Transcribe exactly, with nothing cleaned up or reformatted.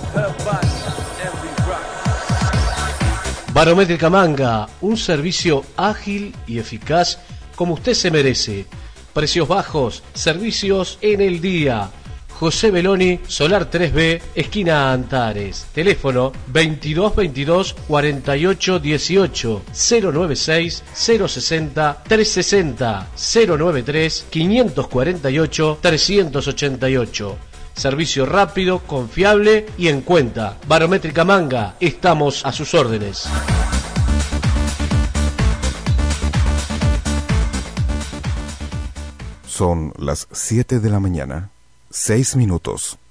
Barométrica Manga, un servicio ágil y eficaz como usted se merece. Precios bajos, servicios en el día. José Beloni, Solar tres B, esquina Antares. Teléfono veintidós veintidós cuarenta y ocho dieciocho, cero noventa y seis cero sesenta trescientos sesenta, cero noventa y tres quinientos cuarenta y ocho trescientos ochenta y ocho. Servicio rápido, confiable y en cuenta. Barométrica Manga, estamos a sus órdenes. Son las siete de la mañana, seis minutos.